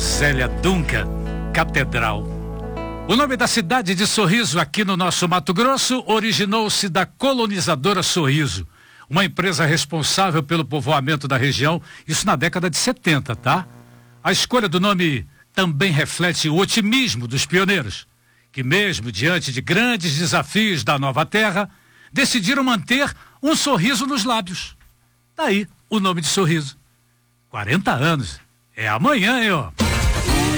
Zélia Duncan, Catedral. O nome da cidade de Sorriso, aqui no nosso Mato Grosso, originou-se da colonizadora Sorriso, uma empresa responsável pelo povoamento da região, isso na década de 70, tá? A escolha do nome também reflete o otimismo dos pioneiros, que mesmo diante de grandes desafios da nova terra, decidiram manter um sorriso nos lábios. Daí o nome de Sorriso. 40 anos. É amanhã, hein, ó.